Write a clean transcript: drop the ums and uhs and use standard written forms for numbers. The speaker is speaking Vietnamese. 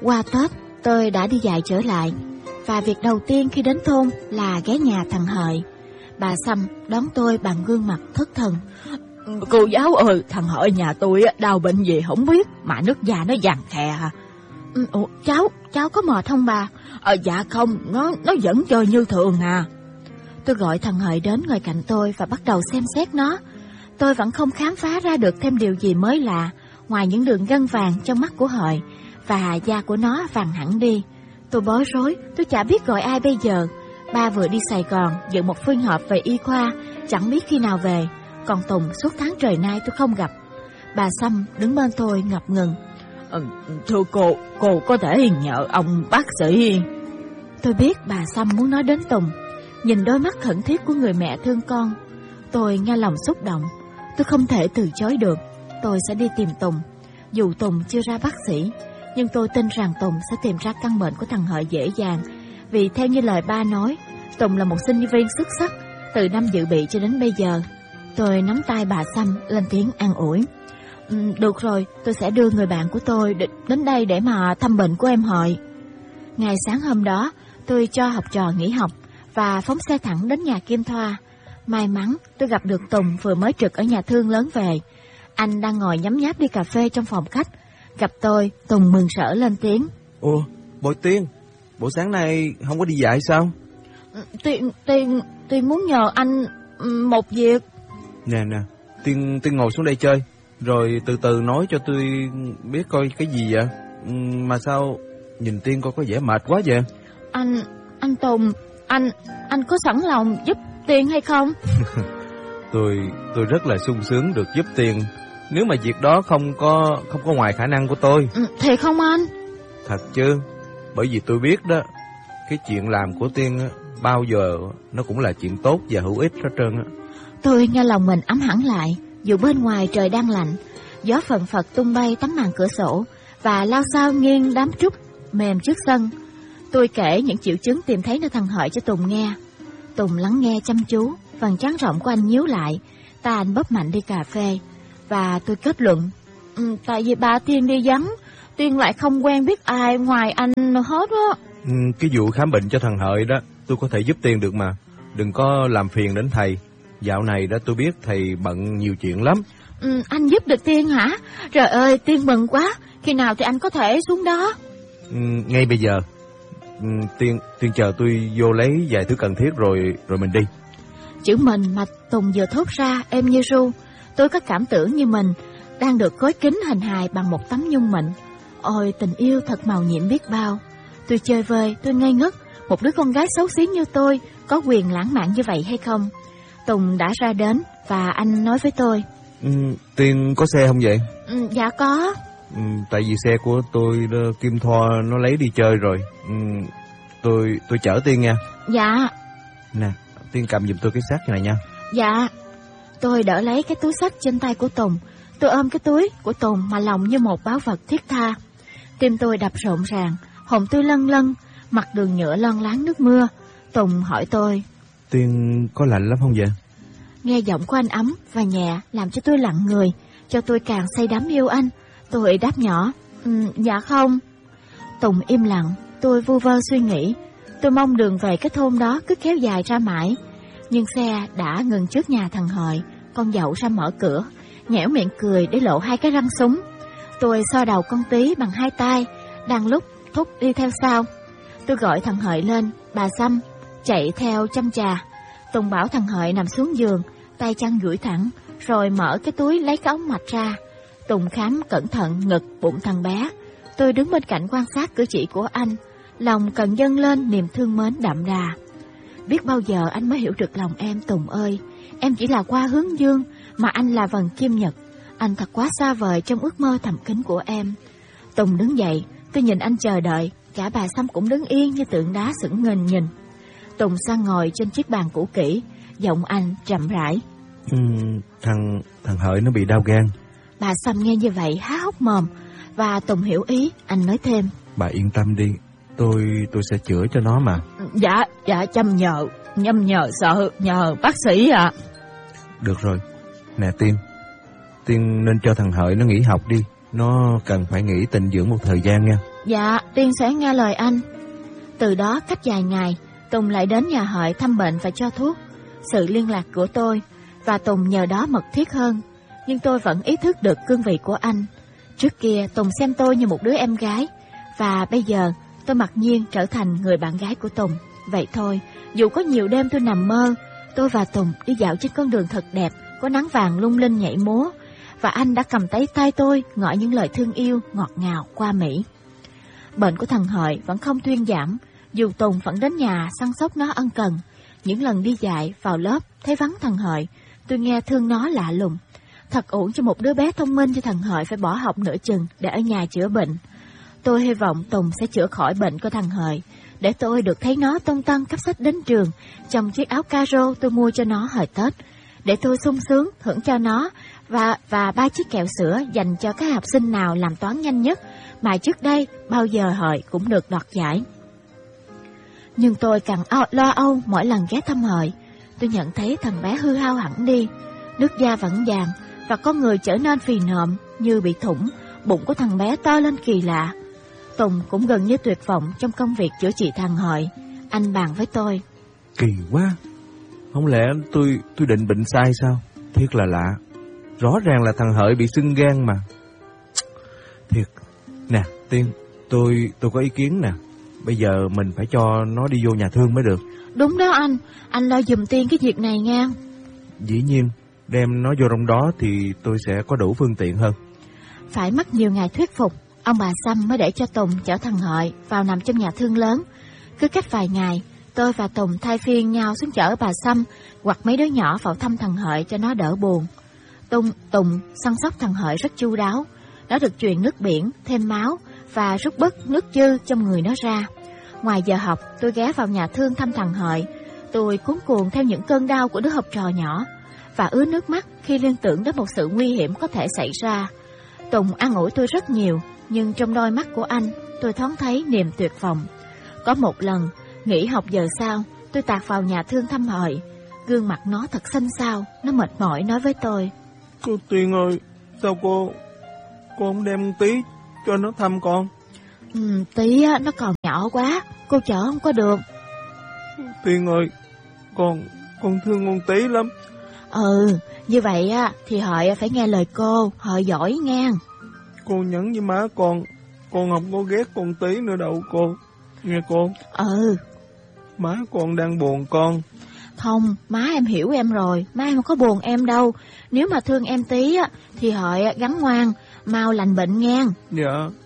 Qua Tết, tôi đã đi dạy trở lại, và việc đầu tiên khi đến thôn là ghé nhà thằng Hợi. Bà Sâm đón tôi bằng gương mặt thất thần. Cô giáo ơi, thằng Hợi nhà tôi đau bệnh gì không biết, mà nước da nó vàng khè à. Ủa, cháu có mệt không bà? Dạ không, nó vẫn chơi như thường à. Tôi gọi thằng Hợi đến ngồi cạnh tôi và bắt đầu xem xét nó. Tôi vẫn không khám phá ra được thêm điều gì mới lạ, ngoài những đường gân vàng trong mắt của Hợi, và da của nó vàng hẳn đi. Tôi bối rối, tôi chả biết gọi ai bây giờ. Ba vừa đi Sài Gòn dự một phiên họp về y khoa, chẳng biết khi nào về. Còn Tùng suốt tháng trời nay tôi không gặp. Bà Sâm đứng bên tôi ngập ngừng. Thưa cô có thể nhờ ông bác sĩ. Tôi biết bà Sâm muốn nói đến Tùng. Nhìn đôi mắt khẩn thiết của người mẹ thương con, tôi nghe lòng xúc động. Tôi không thể từ chối được. Tôi sẽ đi tìm Tùng. Dù Tùng chưa ra bác sĩ, nhưng tôi tin rằng Tùng sẽ tìm ra căn bệnh của thằng Hợi dễ dàng. Vì theo như lời ba nói, Tùng là một sinh viên xuất sắc từ năm dự bị cho đến bây giờ. Tôi nắm tay bà Sâm lên tiếng an ủi. Được rồi, tôi sẽ đưa người bạn của tôi đến đây để mà thăm bệnh của em Hợi. Ngày sáng hôm đó, tôi cho học trò nghỉ học và phóng xe thẳng đến nhà Kim Thoa. May mắn tôi gặp được Tùng vừa mới trực ở nhà thương lớn về. Anh đang ngồi nhấm nháp ly cà phê trong phòng khách. Gặp tôi, Tùng mừng rỡ lên tiếng. Ủa, Bội Tiên, bộ sáng nay không có đi dạy sao? Tiên muốn nhờ anh một việc. Nè, Tiên ngồi xuống đây chơi, rồi từ từ nói cho tôi biết coi cái gì vậy. Mà sao nhìn Tiên coi có vẻ mệt quá vậy? Anh Tùng, anh có sẵn lòng giúp Tiên hay không? Tôi rất là sung sướng được giúp Tiên, nếu mà việc đó không có ngoài khả năng của tôi. Thiệt không anh? Thật chứ, bởi vì tôi biết đó, cái chuyện làm của Tiên á, bao giờ nó cũng là chuyện tốt và hữu ích hết trơn á. Tôi nghe lòng mình ấm hẳn lại. Dù bên ngoài trời đang lạnh, gió phần phật tung bay tấm màn cửa sổ và lao xao nghiêng đám trúc mềm trước sân. Tôi kể những triệu chứng tìm thấy nơi thằng Hợi cho Tùng nghe. Tùng lắng nghe chăm chú, phần trán rộng của anh nhíu lại, tay anh bóp mạnh ly cà phê. Và tôi kết luận, tại vì bà Tiên đi vắng, Tiên lại không quen biết ai ngoài anh hết á. Cái vụ khám bệnh cho thằng Hợi đó, tôi có thể giúp Tiên được mà. Đừng có làm phiền đến thầy. Dạo này đó tôi biết thầy bận nhiều chuyện lắm. Anh giúp được Tiên hả? Trời ơi, Tiên mừng quá. Khi nào thì anh có thể xuống đó? Ngay bây giờ. Tiên chờ tôi vô lấy vài thứ cần thiết rồi mình đi. Chữ mình mà Tùng vừa thốt ra êm như ru. Tôi có cảm tưởng như mình đang được gói kính hình hài bằng một tấm nhung mịn. Ôi, tình yêu thật màu nhiệm biết bao. Tôi chơi vơi, tôi ngây ngất. Một đứa con gái xấu xí như tôi có quyền lãng mạn như vậy hay không? Tùng đã ra đến và anh nói với tôi. Tiên có xe không vậy? Dạ có. Tại vì xe của tôi Kim Thoa nó lấy đi chơi rồi. Tôi chở Tiên nha. Dạ. Nè, Tiên cầm giùm tôi cái xách này nha. Dạ. Tôi đỡ lấy cái túi xách trên tay của Tùng. Tôi ôm cái túi của Tùng mà lòng như một báu vật thiết tha. Tim tôi đập rộn ràng, hồn tôi lân lân, mặt đường nhựa lon láng nước mưa. Tùng hỏi tôi. Tiên có lạnh lắm không vậy? Nghe giọng của anh ấm và nhẹ làm cho tôi lặng người, cho tôi càng say đắm yêu anh. Tôi đáp nhỏ, dạ không. Tùng im lặng, tôi vu vơ suy nghĩ. Tôi mong đường về cái thôn đó cứ kéo dài ra mãi. Nhưng xe đã ngừng trước nhà thằng Hợi. Con dậu ra mở cửa, nhẽo miệng cười để lộ hai cái răng súng. Tôi xoa đầu con Tí bằng hai tay, đang lúc thúc đi theo sau. Tôi gọi thằng Hợi lên, bà Sâm chạy theo chăm trà. Tùng bảo thằng Hợi nằm xuống giường, tay chân duỗi thẳng, rồi mở cái túi lấy cái ống mạch ra. Tùng khám cẩn thận ngực bụng thằng bé. Tôi đứng bên cạnh quan sát cử chỉ của anh, lòng cần dâng lên niềm thương mến đậm đà. Biết bao giờ anh mới hiểu được lòng em, Tùng ơi. Em chỉ là hoa hướng dương, mà anh là vầng kim nhật. Anh thật quá xa vời trong ước mơ thầm kín của em. Tùng đứng dậy, tôi nhìn anh chờ đợi. Cả bà Sâm cũng đứng yên như tượng đá sững ngần nhìn. Tùng sang ngồi trên chiếc bàn cũ kỹ, giọng anh chậm rãi. Thằng Hợi nó bị đau gan. Bà Sâm nghe như vậy há hốc mồm, và Tùng hiểu ý, anh nói thêm. Bà yên tâm đi, tôi sẽ chữa cho nó mà. Dạ chăm nhờ sợ nhờ bác sĩ Được rồi, nè Tiên nên cho thằng Hợi nó nghỉ học đi, Nó cần phải nghỉ tịnh dưỡng một thời gian nha. Dạ, Tiên sẽ nghe lời anh. Từ đó cách vài ngày, Tùng lại đến nhà Hợi thăm bệnh và cho thuốc. Sự liên lạc của tôi và Tùng nhờ đó mật thiết hơn. Nhưng tôi vẫn ý thức được cương vị của anh. Trước kia Tùng xem tôi như một đứa em gái, và bây giờ tôi mặc nhiên trở thành người bạn gái của Tùng. Vậy thôi, dù có nhiều đêm tôi nằm mơ, tôi và Tùng đi dạo trên con đường thật đẹp, có nắng vàng lung linh nhảy múa, và anh đã cầm tay tôi ngỏ những lời thương yêu ngọt ngào qua Mỹ. Bệnh của thằng Hợi vẫn không thuyên giảm, dù Tùng vẫn đến nhà săn sóc nó ân cần. Những lần đi dạy vào lớp thấy vắng thằng Hợi, tôi nghe thương nó lạ lùng. Thật uổng cho một đứa bé thông minh như thằng Hợi phải bỏ học nửa chừng để ở nhà chữa bệnh. Tôi hy vọng Tùng sẽ chữa khỏi bệnh của thằng Hợi, để tôi được thấy nó tung tăng cắp sách đến trường trong chiếc áo caro tôi mua cho nó hồi Tết, để tôi sung sướng thưởng cho nó và 3 chiếc kẹo sữa dành cho các học sinh nào làm toán nhanh nhất mà trước đây bao giờ Hợi cũng được đoạt giải. Nhưng tôi càng lo âu mỗi lần ghé thăm Hợi. Tôi nhận thấy thằng bé hư hao hẳn đi, nước da vẫn vàng và con người trở nên phì nộm như bị thủng. Bụng của thằng bé to lên kỳ lạ. Tùng cũng gần như tuyệt vọng trong công việc chữa trị thằng Hợi. Anh bàn với tôi: Kỳ quá, không lẽ tôi định bệnh sai sao? Thiệt là lạ. Rõ ràng là thằng Hợi bị sưng gan mà. Thiệt. Nè Tiên, tôi có ý kiến nè. Bây giờ mình phải cho nó đi vô nhà thương mới được. Đúng đó anh lo giùm Tiên cái việc này nha. Dĩ nhiên, đem nó vô trong đó thì tôi sẽ có đủ phương tiện hơn. Phải mất nhiều ngày thuyết phục, ông bà Sâm mới để cho Tùng chở thằng Hợi vào nằm trong nhà thương lớn. Cứ cách vài ngày, tôi và Tùng thay phiên nhau xuống chở bà Sâm hoặc mấy đứa nhỏ vào thăm thằng Hợi cho nó đỡ buồn. Tùng săn sóc thằng Hợi rất chu đáo. Nó được truyền nước biển, thêm máu và rút bớt nước dư trong người nó ra. Ngoài giờ học, tôi ghé vào nhà thương thăm thằng Hợi. Tôi cuống cuồng theo những cơn đau của đứa học trò nhỏ và ứa nước mắt khi liên tưởng đến một sự nguy hiểm có thể xảy ra. Tùng an ủi tôi rất nhiều, nhưng trong đôi mắt của anh, tôi thoáng thấy niềm tuyệt vọng. Có một lần, nghỉ học giờ sau, tôi tạt vào nhà thương thăm Hợi. Gương mặt nó thật xanh xao, nó mệt mỏi nói với tôi: Cô Tiên ơi, sao cô không đem Tí cho nó thăm con? Tí nó còn nhỏ quá, cô chở không có được. Tiên ơi, con thương con Tí lắm. Như vậy thì Hợi phải nghe lời cô, Hợi giỏi nghe. Cô nhắn với má con không có ghét con Tí nữa đâu cô. Nghe cô? Má con đang buồn con. Không, má em hiểu em rồi, má em không có buồn em đâu. Nếu mà thương em Tí thì Hợi gắn ngoan, mau lành bệnh nghe. Dạ.